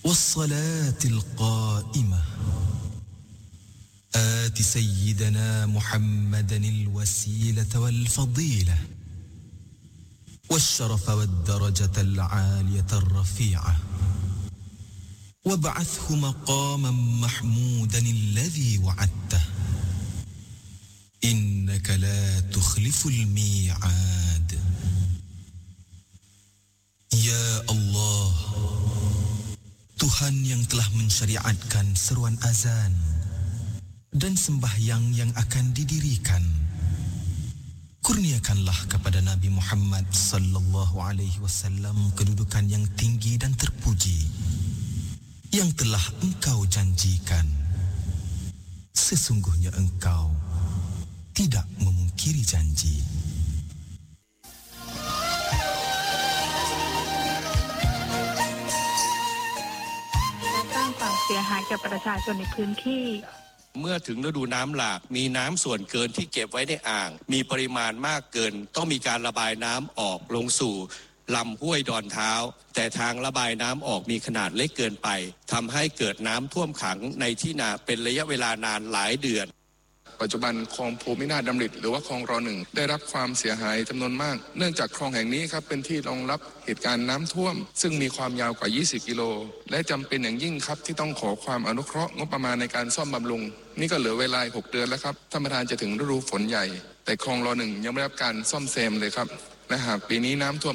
والصلاة القائمة آت سيدنا محمدا الوسيلة والفضيلة والشرف والدرجة العالية الرفيعة وابعثه مقاما محمودا الذي وعدته إنك لا تخلف الميعاد. Ya Allah, Tuhan yang telah mensyariatkan seruan azan dan sembahyang yang akan didirikan, kurniakanlah kepada Nabi Muhammad sallallahu alaihi wasallam kedudukan yang tinggi dan terpuji yang telah engkau janjikan. Sesungguhnya engkau tidak memungkiri janji. เมื่อถึงฤดูน้ำหลากมีน้ำส่วนเกินที่เก็บไว้ในอ่างมีปริมาณมากเกินต้องมีการระบายน้ำออกลงสู่ลำห้วยดอนเท้าแต่ทางระบายน้ำออกมีขนาดเล็กเกินไปทำให้เกิดน้ำท่วมขังในที่นาเป็นระยะเวลานานหลายเดือนปัจจุบันคลองภูมินาถดำริหรือว่าคลองร.1ได้รับความเสียหายจำนวนมากเนื่องจากคลองแห่งนี้ครับเป็นที่รองรับเหตุการณ์น้ำท่วมซึ่งมีความยาวกว่า20กิโลและจำเป็นอย่างยิ่งครับที่ต้องขอความอนุเคราะห์งบประมาณในการซ่อมบำรุงนี่ก็เหลือเวลา6เดือนแล้วครับท่านประธานจะถึงฤดูฝนใหญ่แต่คลองร.1ยังไม่ได้รับการซ่อมแซมเลยครับและหากปีนี้น้ำท่วม